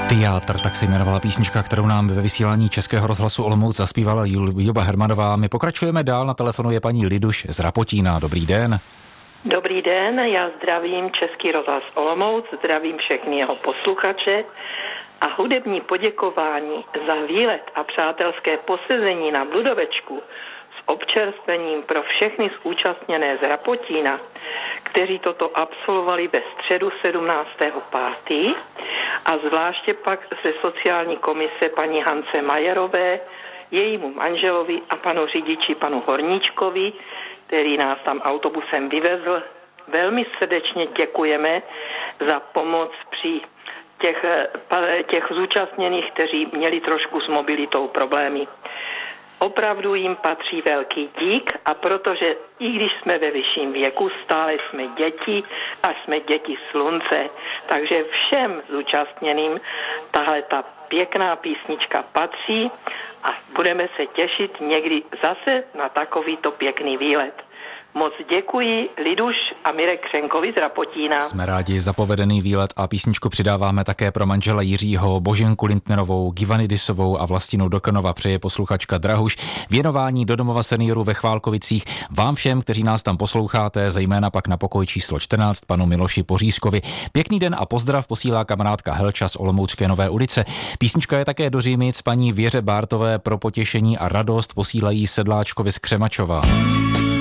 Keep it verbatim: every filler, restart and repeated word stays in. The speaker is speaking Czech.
Teátr, tak se jmenovala písnička, kterou nám ve vysílání Českého rozhlasu Olomouc zaspívala Joba Hermanová. My pokračujeme dál, na telefonu je paní Liduš z Rapotína. Dobrý den. Dobrý den, já zdravím Český rozhlas Olomouc, zdravím všechny jeho posluchače a hudební poděkování za výlet a přátelské posezení na Bludovečku s občerstvením pro všechny zúčastněné z Rapotína, kteří toto absolvovali ve středu sedmnáctého pátého a zvláště pak ze sociální komise paní Hance Majerové, jejímu manželovi a panu řidiči, panu Horníčkovi, který nás tam autobusem vyvezl. Velmi srdečně děkujeme za pomoc při těch, těch zúčastněných, kteří měli trošku s mobilitou problémy. Opravdu jim patří velký dík a protože i když jsme ve vyšším věku, stále jsme děti a jsme děti slunce. Takže všem zúčastněným tahle ta pěkná písnička patří a budeme se těšit někdy zase na takovýto pěkný výlet. Moc děkuji Liduš a Mirek Křenkovi z Rapotína. Jsme rádi za povedený výlet a písničku přidáváme také pro manžela Jiřího, Boženku Lindnerovou, Givanidisovou a Vlastinu Dokonova. Přeje posluchačka Drahuš. Věnování do domova seniorů ve Chválkovicích vám všem, kteří nás tam posloucháte, zejména pak na pokoj číslo čtrnáct panu Miloši Pořízkovi. Pěkný den a pozdrav posílá kamarádka Helča z Olomoucké Nové ulice. Písnička je také do Římic paní Věře Bártové pro potěšení a radost posílají Sedláčkovi z Křemačova.